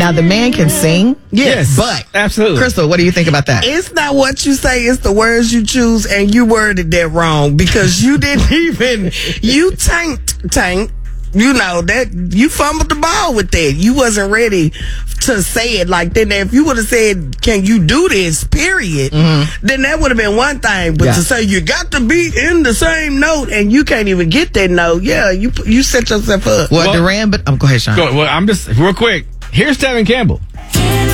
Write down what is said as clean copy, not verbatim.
Now, the man can sing. Yes, But, absolutely. Crystal, what do you think about that? It's not what you say, it's the words you choose, and you worded that wrong because you didn't even, you tanked. You know, that you fumbled the ball with that. You wasn't ready to say it like that. Now, if you would have said, can you do this, period, then that would have been one thing. But to say you got to be in the same note and you can't even get that note, you set yourself up. Well, Duran, but go ahead, Sean. Well, I'm just, real quick, here's Tevin Campbell.